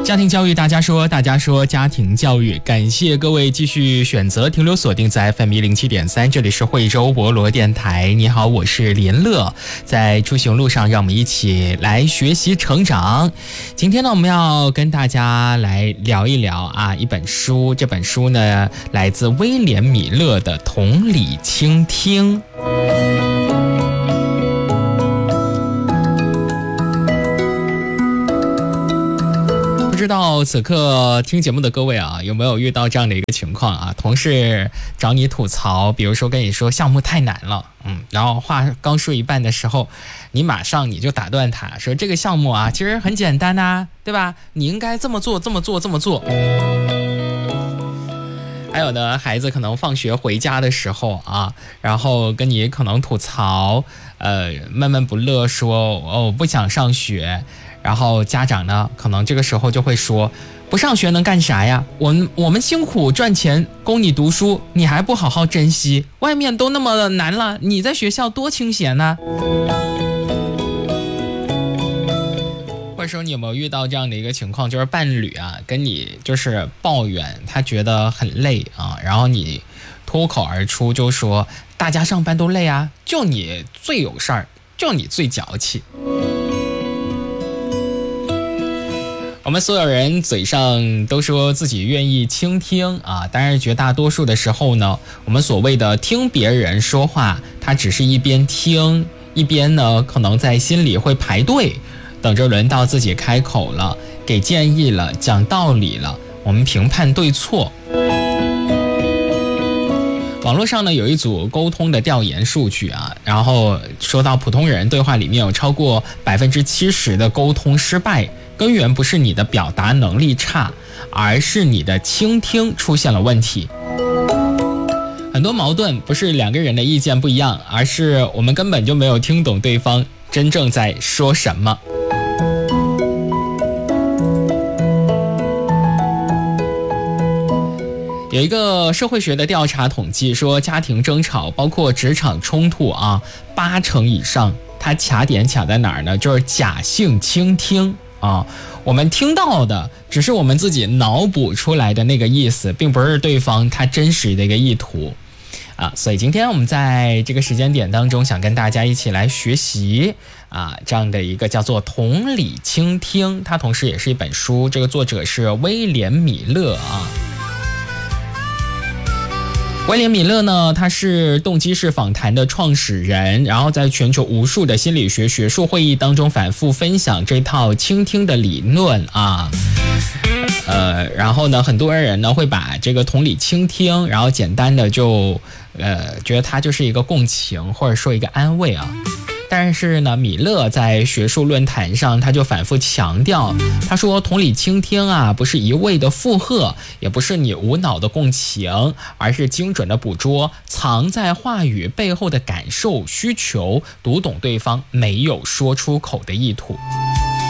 家庭教育，大家说家庭教育，感谢各位继续选择停留锁定在 FM107.3，这里是惠州博罗电台。你好，我是林乐，在出行路上，让我们一起来学习成长。今天呢，我们要跟大家来聊一聊一本书，这本书呢来自威廉·米勒的《同理倾听》。不知道此刻听节目的各位有没有遇到这样的一个情况同事找你吐槽，比如说跟你说项目太难了，然后话刚说一半的时候，你就打断他说这个项目其实很简单对吧？你应该这么做。还有的孩子可能放学回家的时候然后跟你可能吐槽，闷闷不乐说我不想上学。然后家长呢，可能这个时候就会说，不上学能干啥呀？我们辛苦赚钱供你读书，你还不好好珍惜，外面都那么难了，你在学校多清闲呢。或者说你有没有遇到这样的一个情况，就是伴侣跟你就是抱怨他觉得很累然后你脱口而出就说大家上班都累就你最有事儿，就你最矫情。我们所有人嘴上都说自己愿意倾听但是绝大多数的时候呢，我们所谓的听别人说话，他只是一边听一边呢可能在心里会排队，等着轮到自己开口了，给建议了，讲道理了，我们评判对错。网络上呢有一组沟通的调研数据然后说到普通人对话里面有超过70%的沟通失败，根源不是你的表达能力差，而是你的倾听出现了问题。很多矛盾不是两个人的意见不一样，而是我们根本就没有听懂对方真正在说什么。有一个社会学的调查统计说，家庭争吵包括职场冲突80%以上，它卡点卡在哪儿呢？就是假性倾听我们听到的只是我们自己脑补出来的那个意思，并不是对方他真实的一个意图所以今天我们在这个时间点当中，想跟大家一起来学习这样的一个叫做同理倾听，它同时也是一本书，这个作者是威廉·米勒威廉·米勒呢，他是动机式访谈的创始人，然后在全球无数的心理学学术会议当中反复分享这套倾听的理论然后呢，很多人呢会把这个同理倾听，然后简单的就觉得它就是一个共情，或者说一个安慰但是呢，米勒在学术论坛上他就反复强调，他说同理倾听不是一味的附和，也不是你无脑的共情，而是精准的捕捉藏在话语背后的感受需求，读懂对方没有说出口的意图。